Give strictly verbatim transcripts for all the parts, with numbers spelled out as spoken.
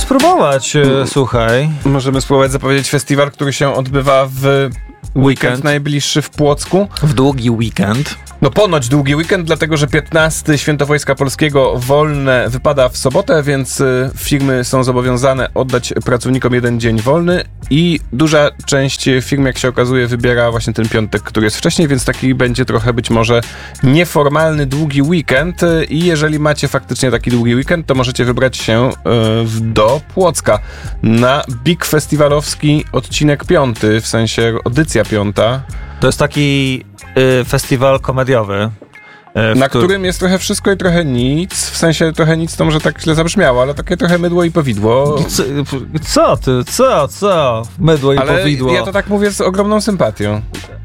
spróbować, hmm. słuchaj. Możemy spróbować zapowiedzieć festiwal, który się odbywa w weekend najbliższy w Płocku. W długi weekend. No ponoć długi weekend, dlatego że piętnasty Święto Wojska Polskiego wolne wypada w sobotę, więc firmy są zobowiązane oddać pracownikom jeden dzień wolny i duża część firm, jak się okazuje, wybiera właśnie ten piątek, który jest wcześniej, więc taki będzie trochę być może nieformalny długi weekend i jeżeli macie faktycznie taki długi weekend, to możecie wybrać się do Płocka na Big Festiwalowski odcinek piąty, w sensie edycja piąta. To jest taki y, festiwal komediowy. Y, na którym... którym jest trochę wszystko i trochę nic. W sensie trochę nic to może tak źle zabrzmiało, ale takie trochę mydło i powidło. Co, co ty? Co? Co? Mydło i ale powidło. Ja to tak mówię z ogromną sympatią.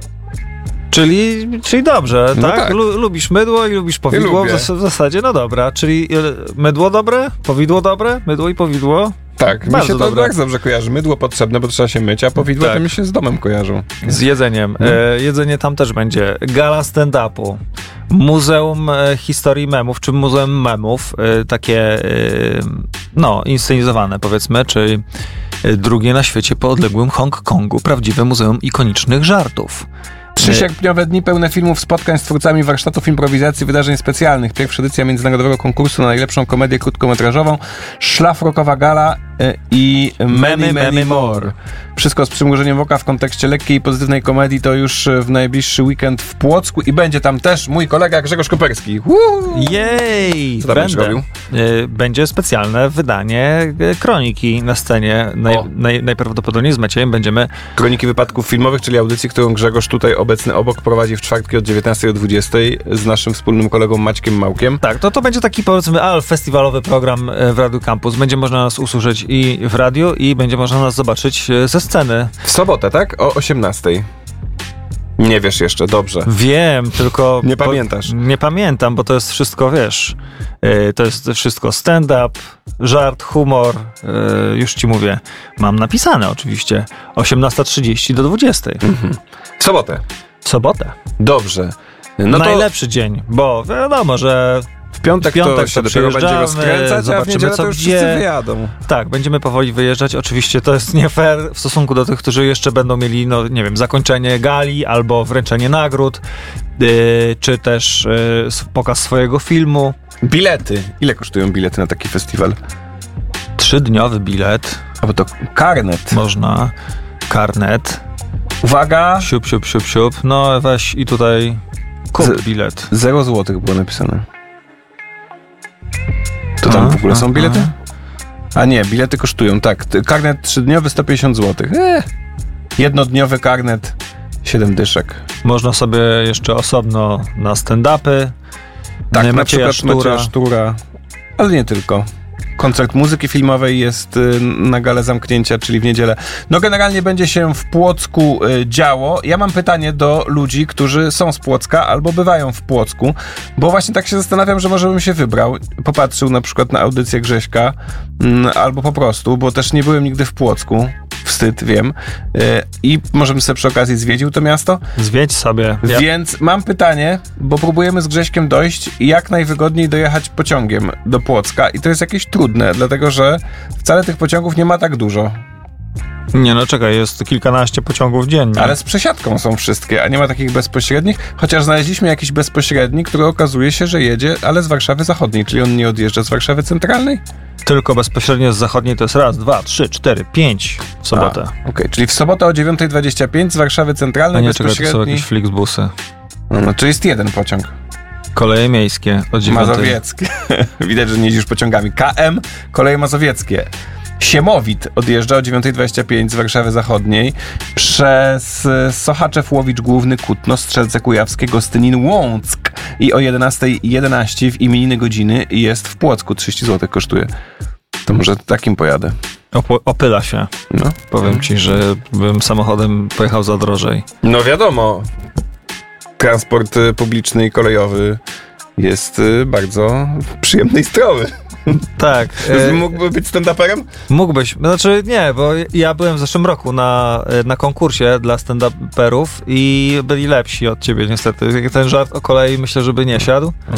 Czyli, czyli dobrze, no tak? tak. Lu, lubisz mydło i lubisz powidło w, w zasadzie, no dobra. Czyli mydło dobre, powidło dobre, mydło i powidło. Tak, bardzo mi się to dobre. Tak dobrze kojarzy. Mydło potrzebne, bo trzeba się myć, a powidło tak. To mi się z domem kojarzą. Z jedzeniem. Hmm. E, jedzenie tam też będzie. Gala stand-upu. Muzeum e, Historii Memów, czy Muzeum Memów. E, takie, e, no, inscenizowane powiedzmy, czyli drugie na świecie po odległym Hongkongu. Prawdziwe Muzeum Ikonicznych Żartów. Trzy sierpniowe dni pełne filmów, spotkań z twórcami warsztatów improwizacji, wydarzeń specjalnych. Pierwsza edycja międzynarodowego konkursu na najlepszą komedię krótkometrażową, szlafrokowa gala y, i many, many more. Wszystko z przymrużeniem oka w kontekście lekkiej i pozytywnej komedii to już w najbliższy weekend w Płocku i będzie tam też mój kolega Grzegorz Koperski. Woo! Jej! Co tam będziesz robił? Y, będzie specjalne wydanie y, Kroniki na scenie. Naj, naj, najprawdopodobniej z Maciejem będziemy... Kroniki wypadków filmowych, czyli audycji, którą Grzegorz tutaj obecny obok prowadzi w czwartki od dziewiętnastej do dwudziestej z naszym wspólnym kolegą Maćkiem Małkiem. Tak, to to będzie taki powiedzmy al festiwalowy program w Radiu Campus. Będzie można nas usłyszeć i w radiu i będzie można nas zobaczyć ze sceny. W sobotę, tak? O osiemnastej. Nie wiesz jeszcze, dobrze. Wiem, tylko... Nie pamiętasz. Bo, nie pamiętam, bo to jest wszystko, wiesz, yy, to jest wszystko stand-up, żart, humor, yy, już ci mówię. Mam napisane oczywiście. osiemnasta trzydzieści do dwudziestej. Mhm. W sobotę. W sobotę. Dobrze. No Najlepszy to... dzień, bo wiadomo, że... W piątek, w piątek to się dopiero będzie rozkręcać, zobaczymy, a w co to już gdzie. wszyscy wyjadą. Tak, będziemy powoli wyjeżdżać. Oczywiście to jest nie fair w stosunku do tych, którzy jeszcze będą mieli, no nie wiem, zakończenie gali albo wręczenie nagród, yy, czy też yy, pokaz swojego filmu. Bilety. Ile kosztują bilety na taki festiwal? Trzydniowy bilet. A bo to karnet. Można. Karnet. Uwaga! Siup, siup, siup, siup. No weź i tutaj kup Z- bilet. Zero złotych było napisane. To tam a, w ogóle są bilety? A. a nie, bilety kosztują, tak. Karnet trzydniowy sto pięćdziesiąt złotych. Eh. Jednodniowy karnet siedem dyszek. Można sobie jeszcze osobno na stand-upy. Tak, na przykład Macieja Sztura. Ale nie tylko. Koncert muzyki filmowej jest y, na galę zamknięcia, czyli w niedzielę. No generalnie będzie się w Płocku y, działo. Ja mam pytanie do ludzi, którzy są z Płocka albo bywają w Płocku, bo właśnie tak się zastanawiam, że może bym się wybrał. Popatrzył na przykład na audycję Grześka y, albo po prostu, bo też nie byłem nigdy w Płocku. Wstyd, wiem. Y, I może bym sobie przy okazji zwiedził to miasto. Zwiedź sobie. Ja. Więc mam pytanie, bo próbujemy z Grześkiem dojść, jak najwygodniej dojechać pociągiem do Płocka i to jest jakieś trudne, dlatego że wcale tych pociągów nie ma tak dużo. Nie no, czekaj, jest kilkanaście pociągów dziennie. Ale z przesiadką są wszystkie, a nie ma takich bezpośrednich, chociaż znaleźliśmy jakiś bezpośredni, który okazuje się, że jedzie, ale z Warszawy Zachodniej, czyli on nie odjeżdża z Warszawy Centralnej? Tylko bezpośrednio z Zachodniej to jest raz, dwa, trzy, cztery, pięć w sobotę. Okej, okay. Czyli w sobotę o dziewiąta dwadzieścia pięć z Warszawy Centralnej a nie, bezpośredni... czekaj, to są jakieś Flixbusy. No, no, czy jest jeden pociąg? Koleje miejskie od dziewiątej. Mazowieckie. Widać, że nie jeździsz pociągami. K M, Koleje Mazowieckie. Siemowit odjeżdża o dziewiąta dwadzieścia pięć z Warszawy Zachodniej przez Sochaczew, Łowicz Główny, Kutno, Strzelce Kujawskie, Gostynin, Łąck i o jedenasta jedenaście w imieniny godziny jest w Płocku. trzydzieści złotych kosztuje. To może takim pojadę. Op- opyla się. No. Powiem ci, że bym samochodem pojechał za drożej. No wiadomo. Transport publiczny i kolejowy jest bardzo przyjemny i zdrowy. Tak. E, Mógłby być stand-uperem? Mógłbyś. Znaczy nie, bo ja byłem w zeszłym roku na, na konkursie dla stand-uperów i byli lepsi od ciebie niestety. Ten żart o kolei myślę, żeby nie siadł.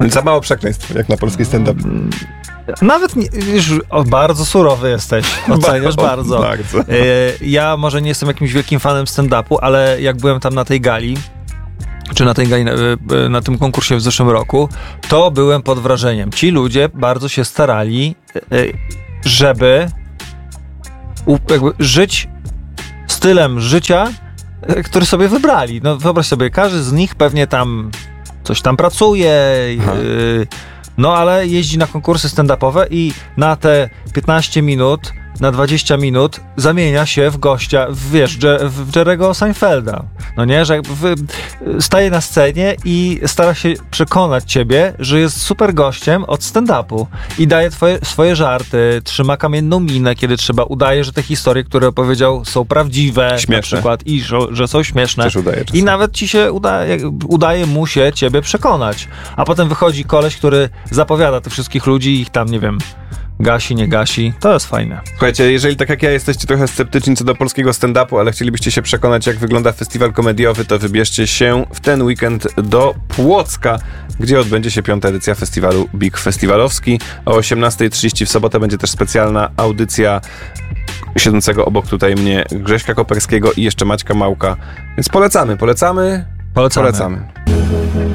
Za mało przekleństw, jak na polski stand-up. Nawet nie, już o, bardzo surowy jesteś, oceniasz bardzo. bardzo. E, ja może nie jestem jakimś wielkim fanem stand-upu, ale jak byłem tam na tej gali, czy na tej gali, na, na tym konkursie w zeszłym roku, to byłem pod wrażeniem. Ci ludzie bardzo się starali, żeby jakby żyć stylem życia, który sobie wybrali. No wyobraź sobie, każdy z nich pewnie tam coś tam pracuje, yy, no ale jeździ na konkursy stand-upowe i na te piętnaście minut, na dwadzieścia minut zamienia się w gościa, w, wiesz, w Jerry'ego Seinfelda. No nie, że w, staje na scenie i stara się przekonać ciebie, że jest super gościem od stand-upu i daje twoje, swoje żarty, trzyma kamienną minę, kiedy trzeba, udaje, że te historie, które opowiedział, są prawdziwe, śmieszne. Na przykład, i że, że są śmieszne. Też udaje czasem. I nawet ci się udaje, udaje mu się ciebie przekonać. A potem wychodzi koleś, który zapowiada tych wszystkich ludzi i ich tam, nie wiem, gasi, nie gasi. To jest fajne. Słuchajcie, jeżeli tak jak ja jesteście trochę sceptyczni co do polskiego stand-upu, ale chcielibyście się przekonać, jak wygląda festiwal komediowy, to wybierzcie się w ten weekend do Płocka, gdzie odbędzie się piąta edycja festiwalu Big Festiwalowski. O osiemnasta trzydzieści w sobotę będzie też specjalna audycja siedzącego obok tutaj mnie Grześka Koperskiego i jeszcze Maćka Małka. Więc polecamy, polecamy, Polecamy. polecamy.